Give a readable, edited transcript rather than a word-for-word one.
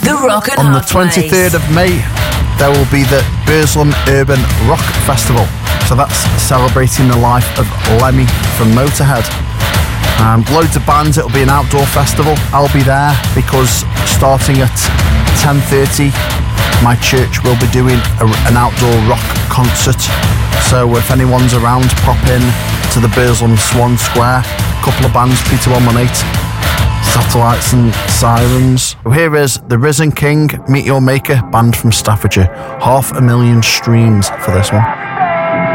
The Rock and On the Hard Place. 23rd of May, there will be the Burslem Urban Rock Festival. So that's celebrating the life of Lemmy from Motorhead. Loads of bands. It'll be an outdoor festival. I'll be there because starting at 10:30, my church will be doing an outdoor rock concert. So if anyone's around, pop in to the Burslem Swan Square. A couple of bands, Peter 118, Satellites and Sirens. Here is The Risen King, Meet Your Maker, band from Staffordshire. 500,000 streams for this one.